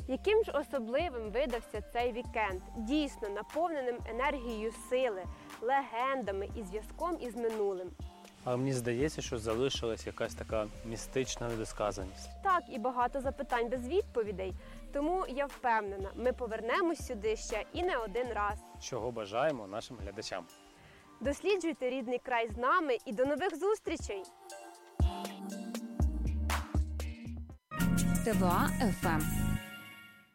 Яким ж особливим видався цей вікенд, дійсно наповненим енергією сили, легендами і зв'язком із минулим. Але мені здається, що залишилась якась така містична недосказаність. Так, і багато запитань без відповідей. Тому я впевнена, ми повернемось сюди ще і не один раз. Чого бажаємо нашим глядачам. Досліджуйте рідний край з нами і до нових зустрічей! ТВА ФМ.